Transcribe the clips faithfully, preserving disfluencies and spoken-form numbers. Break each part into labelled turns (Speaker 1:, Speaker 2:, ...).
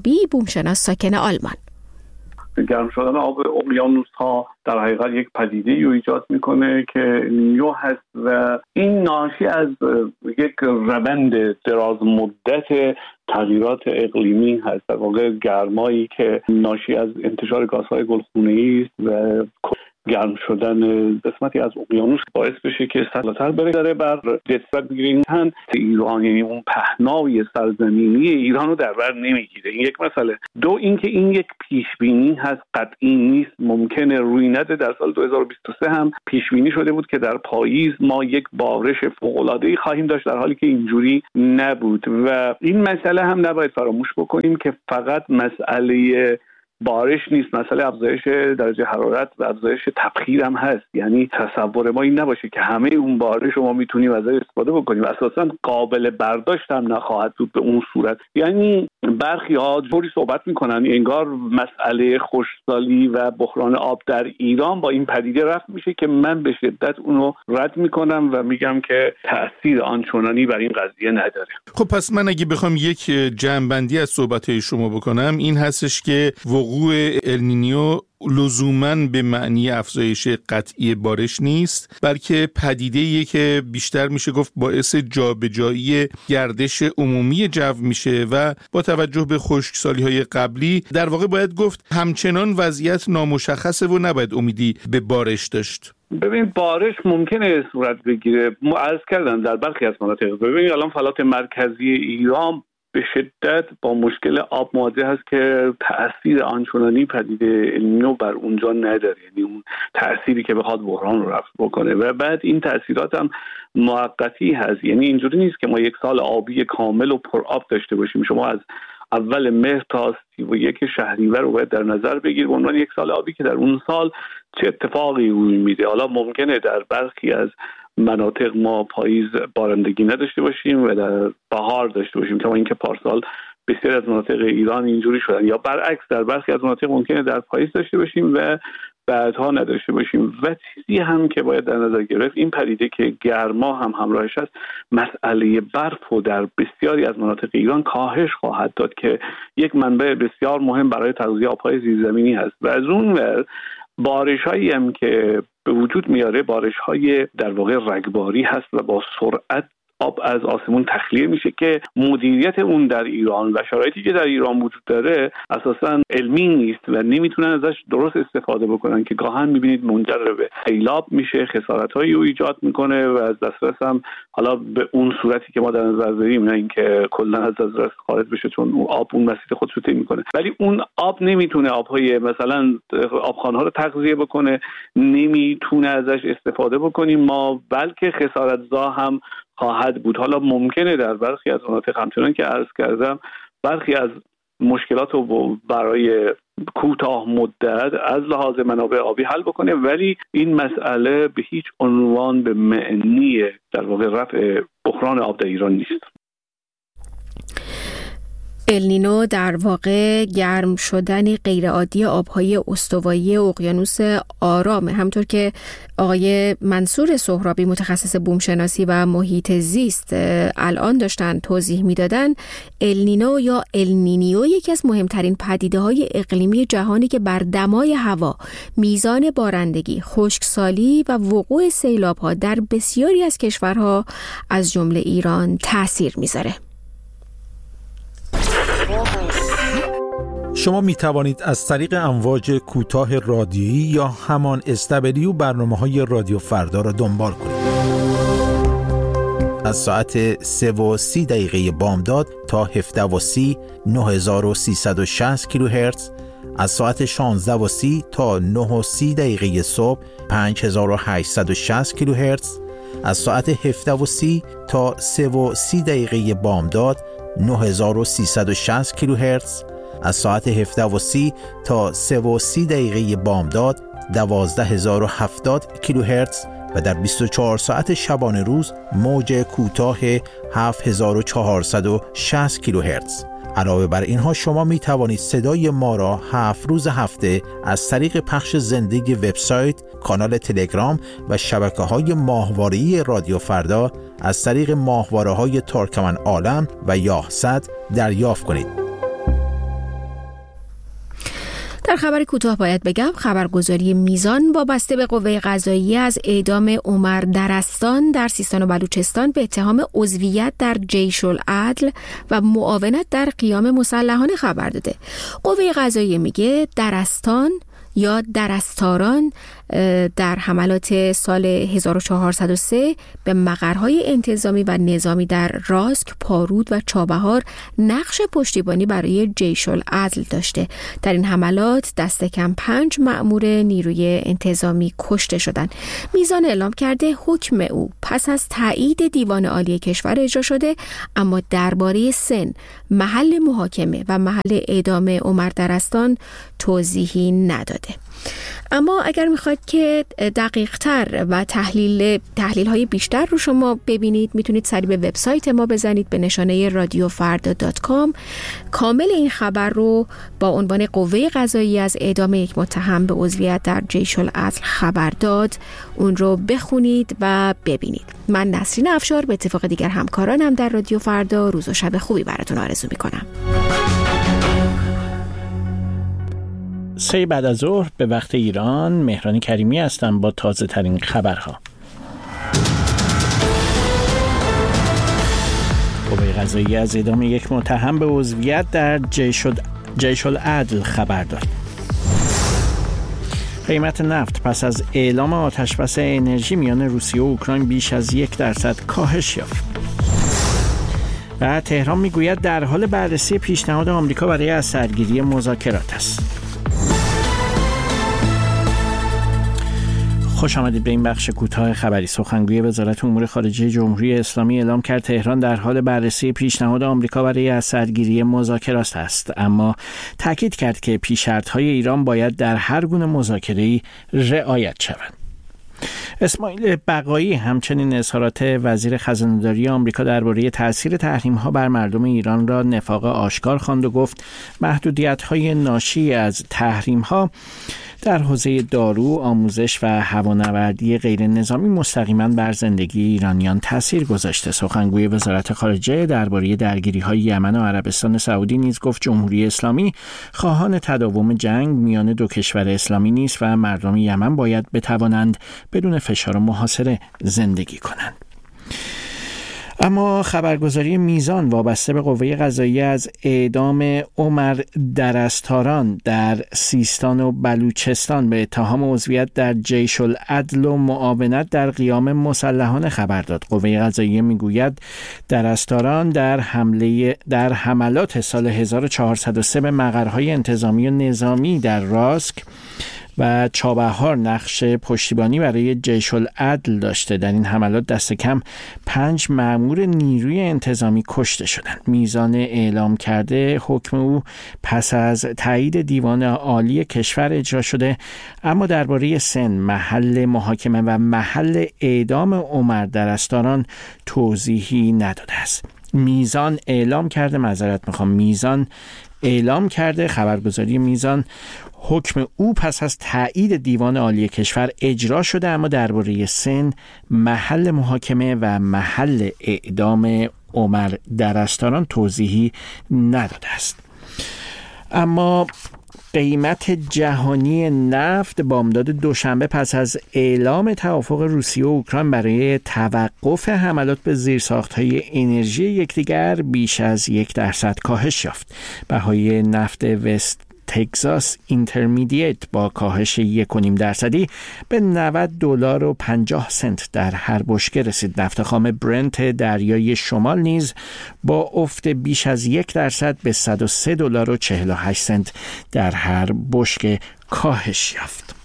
Speaker 1: سهرابی، بومشناس ساکن آلمان.
Speaker 2: گرم شدن آب اقیانوس ها در حقیقت یک پدیده رو ایجاد میکنه که النینیو هست و این ناشی از یک روند دراز مدت تغییرات اقلیمی هست، در واقع گرمایی که ناشی از انتشار گازهای گلخونه‌ای است و گرم شدن قسمتی از اقیانوس باعث بشه که سطح بره داره بر نسبت بگیریم هم ایران، یعنی اون پهنای سرزمینی ایران رو در بر نمیگیره. این یک مسئله. دو اینکه این یک پیش بینی هست، قطعی نیست، ممکنه روی نده. در سال دو هزار و بیست و سه هم پیش بینی شده بود که در پاییز ما یک بارش فوق‌العاده‌ای خواهیم داشت، در حالی که اینجوری نبود. و این مسئله هم نباید فراموش بکنیم که فقط مسئله بارش نیست، مسئله افزایش درجه حرارت و افزایش تبخیر هم هست. یعنی تصور ما این نباشه که همه اون بارش رو ما میتونیم ازش استفاده بکنیم، اساسا قابل برداشت هم نخواهد بود به اون صورت. یعنی برخی ها جوری صحبت میکنن انگار مسئله خشکسالی و بحران آب در ایران با این پدیده رفت میشه که من به شدت اونو رد میکنم و میگم که تأثیر آنچنانی بر این قضیه نداره.
Speaker 3: خب پس من اگه بخوام یک جمع‌بندی از صحبت‌های شما بکنم، این هستش که وقوع النینیو لزوماً به معنی افزایش قطعی بارش نیست، بلکه پدیده‌ایه که بیشتر میشه گفت باعث جابجایی گردش عمومی جو میشه و با توجه به خشکسالی‌های قبلی در واقع باید گفت همچنان وضعیت نامشخصه و نباید امیدی به بارش داشت.
Speaker 2: ببین بارش ممکنه صورت بگیره، ما عرض کردم در برخی از مناطق. ببین الان فلات مرکزی ایران به شدت با مشکل آب مواجه هست که تأثیر آنچنانی پدیده النینیو بر اونجا نداره، یعنی اون تأثیری که بخواد بحران رو رفع بکنه. و بعد این تأثیرات هم موقتی هست، یعنی اینجوری نیست که ما یک سال آبی کامل و پر آب داشته باشیم. شما از اول مهر تا سی و یک شهریور رو باید در نظر بگیر به عنوان یک سال آبی که در اون سال چه اتفاقی روی میده. حالا ممکنه در برخی از مناطق ما پاییز بارندگی نداشته باشیم و در بهار داشته باشیم، کما اینکه پارسال بسیار از مناطق ایران اینجوری شدن، یا برعکس در برخی از مناطق ممکنه در پاییز داشته باشیم و بعدها نداشته باشیم. و چیزی هم که باید در نظر گرفت این پدیده که گرما هم همراهش است، مسئله برف و در بسیاری از مناطق ایران کاهش خواهد داد که یک منبع بسیار مهم برای تغذیه آبهای زیرزمینی هست. و از اون ور بارش‌هایی هم که به وجود میاره بارش‌های در واقع رگباری هست و با سرعت آب از آسمون تخلیه میشه که مدیریت اون در ایران و شرایطی که در ایران وجود داره اساساً علمی نیست و نمیتونن ازش درست استفاده بکنن که گاهن میبینید منجر به سیلاب میشه، خسارت‌هایی رو ایجاد میکنه و از دسترس هم حالا به اون صورتی که ما در نظر داریم، نه اینکه کلا از دسترس خارج بشه چون اون آب اون مسیر خودش رو طی میکنه، ولی اون آب نمیتونه آبهای مثلا آبخوان‌ها رو تغذیه بکنه، نمیتونه ازش استفاده بکنیم ما، بلکه خسارت‌زا هم خواهد بود. حالا ممکنه در برخی از مناطق همچنان که عرض کردم برخی از مشکلات رو برای کوتاه مدت از لحاظ منابع آبی حل بکنه، ولی این مسئله به هیچ عنوان به معنی در واقع رفع بحران آب در ایران نیست.
Speaker 1: النینو در واقع گرم شدن غیرعادی آبهای استوایی اقیانوس آرام، همطور که آقای منصور سهرابی متخصص بومشناسی و محیط زیست الان داشتن توضیح میدادن. النینو یا النینیو یکی از مهمترین پدیده‌های اقلیمی جهانی که بر دمای هوا، میزان بارندگی، خشکسالی و وقوع سیلاب‌ها در بسیاری از کشورها از جمله ایران تأثیر میذاره.
Speaker 4: شما می توانید از طریق امواج کوتاه رادیویی یا همان اس دبلیو برنامه‌های رادیو فردا را دنبال کنید. از ساعت سه و سی دقیقه بامداد تا هفده و سی نه هزار و سیصد و شصت کیلوهرتز، از ساعت شانزده و سی تا نه و سی دقیقه صبح پنج هزار و هشتصد و شصت کیلوهرتز، از ساعت هفده و سی تا سه و سی دقیقه بامداد نه هزار و سیصد و شصت کیلوهرتز، از ساعت هفده و سی تا سه و سی دقیقه بامداد دوازده هزار و هفتاد کیلوهرتز و در بیست و چهار ساعت شبانه روز موج کوتاه هفت هزار و چهارصد و شصت کیلوهرتز. علاوه بر اینها شما می توانید صدای ما را هفت روز هفته از طریق پخش زنده وبسایت، کانال تلگرام و شبکه‌های ماهواره‌ای رادیو فردا از طریق ماهواره‌های ترکمن عالم و یاهصد دریافت کنید.
Speaker 1: در خبر کوتاه باید بگم خبرگزاری میزان وابسته به قوه قضاییه از اعدام عمر درستان در سیستان و بلوچستان به اتهام عضویت در جیش العدل و معاونت در قیام مسلحانه خبر داده. قوه قضاییه میگه درستان یا درستاران در حملات سال هزار و چهارصد و سه به مقرهای انتظامی و نظامی در راسک، پارود و چابهار نقش پشتیبانی برای جیش العدل داشته. در این حملات دست کم پنج مأمور نیروی انتظامی کشته شدند. میزان اعلام کرده حکم او پس از تایید دیوان عالی کشور اجرا شده، اما درباره سن، محل محاکمه و محل اعدام عمر درستان توضیحی نداده. اما اگر میخواید که دقیق تر و تحلیل تحلیل های بیشتر رو شما ببینید، میتونید سریع به وبسایت ما بزنید به نشانه رادیو فردا دات کام. کامل این خبر رو با عنوان قوه قضاییه از اعدام یک متهم به عضویت در جیش العدل خبر داد، اون رو بخونید و ببینید. من نسرین افشار به اتفاق دیگر همکارانم در رادیو فردا روز و شب خوبی براتون آرزو میکنم.
Speaker 4: سه بعد از ظهر به وقت ایران، مهران کریمی هستم با تازه ترین خبرها. قوه قضاییه از اعدام یک متهم به عضویت در جیش العدل خبر داد. قیمت نفت پس از اعلام آتشبس انرژی میان روسیه و اوکراین بیش از یک درصد کاهش یافت. و تهران میگوید در حال بررسی پیشنهاد آمریکا برای از سرگیری مذاکرات است. خوش آمدید به این بخش کوتاه خبری. سخنگوی وزارت امور خارجه جمهوری اسلامی اعلام کرد تهران در حال بررسی پیشنهاد آمریکا برای از سرگیری مذاکرات است، اما تاکید کرد که پیش‌شرط‌های ایران باید در هر گونه مذاکره‌ای رعایت شود. اسماعیل بقایی همچنین اظهارات وزیر خزانه‌داری آمریکا درباره تأثیر تحریم‌ها بر مردم ایران را نفاق آشکار خواند و گفت محدودیت‌های ناشی از تحریم‌ها در حوزه دارو، آموزش و هوانوردی غیر نظامی مستقیما بر زندگی ایرانیان تاثیر گذاشته. سخنگوی وزارت خارجه درباره درگیری‌های یمن و عربستان سعودی نیز گفت جمهوری اسلامی خواهان تداوم جنگ میان دو کشور اسلامی نیست و مردم یمن باید بتوانند بدون فشار و محاصره زندگی کنند. اما خبرگزاری میزان وابسته به قوه قضاییه از اعدام عمر درستاران در سیستان و بلوچستان به اتهام عضویت در جیش العدل و معاونت در قیام مسلحانه خبر داد. قوه قضاییه میگوید درستاران در حمله در حملات سال هزار و چهارصد و سه به مقرهای انتظامی و نظامی در راسک و چابهار نقش پشتیبانی برای جیش العدل داشته. در این حملات دست کم پنج مأمور نیروی انتظامی کشته شدند. میزان اعلام کرده حکم او پس از تایید دیوان عالی کشور اجرا شده، اما درباره سن، محل محاکمه و محل اعدام عمر درستاران توضیحی نداده است. میزان اعلام کرده معذرت میخوام میزان اعلام کرده خبرگزاری میزان حکم او پس از تایید دیوان عالی کشور اجرا شده، اما درباره سن، محل محاکمه و محل اعدام عمر درستاران توضیحی نداده است. اما قیمت جهانی نفت بامداد دوشنبه پس از اعلام توافق روسیه و اوکراین برای توقف حملات به زیرساخت‌های انرژی یکدیگر بیش از یک درصد کاهش یافت. بهای نفت وست تگزاس اینترمدییت با کاهش یک و نیم درصدی به نود دلار و پنجاه سنت در هر بشکه رسید. نفت خام برنت دریای شمال نیز با افت بیش از یک درصد به صد و سه دلار و چهل و هشت سنت در هر بشکه کاهش یافت.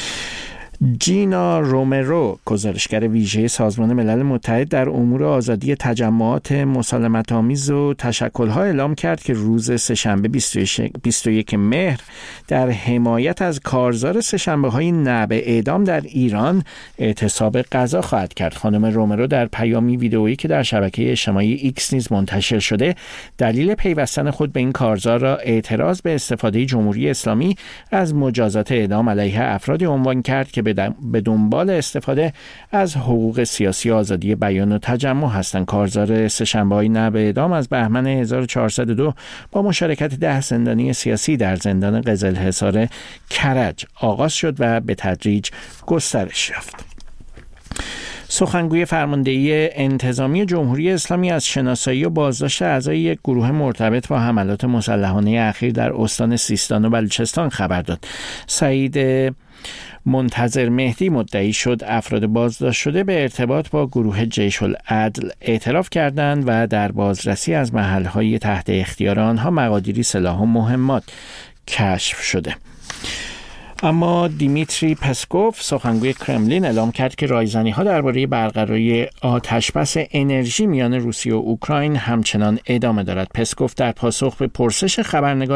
Speaker 4: جینا رومرو، گزارشگر ویژه سازمان ملل متحد در امور آزادی تجمعات مسالمت‌آمیز و تشکل‌ها اعلام کرد که روز سه‌شنبه بیست و یک مهر در حمایت از کارزار سه‌شنبه‌های نه به اعدام در ایران اعتصاب غذا خواهد کرد. خانم رومرو در پیامی ویدئویی که در شبکه اجتماعی ایکس نیز منتشر شده، دلیل پیوستن خود به این کارزار را اعتراض به استفاده جمهوری اسلامی از مجازات اعدام علیه افرادی عنوان کرد که به
Speaker 5: به دنبال استفاده از حقوق سیاسی آزادی بیان و تجمع هستند. کارزار سه‌شنبه‌ای نب اعدام از بهمن هزار و چهارصد و دو با مشارکت ده زندانی سیاسی در زندان قزلحصار کرج آغاز شد و به تدریج گسترش یافت. سخنگوی فرماندهی انتظامی جمهوری اسلامی از شناسایی و بازداشت اعضای یک گروه مرتبط با حملات مسلحانه اخیر در استان سیستان و بلوچستان خبر داد. سعید منتظر مهدی مدعی شد افراد بازداشت شده به ارتباط با گروه جیش العدل اعتراف کردند و در بازرسی از محل‌های تحت اختیار آنها مقادیری سلاح و مهمات کشف شده. اما دیمیتری پسکوف سخنگوی کرملین اعلام کرد که رایزنی‌ها درباره برقراری آتشبس انرژی میان روسیه و اوکراین همچنان ادامه دارد. پسکوف در پاسخ به پرسش خبرنگار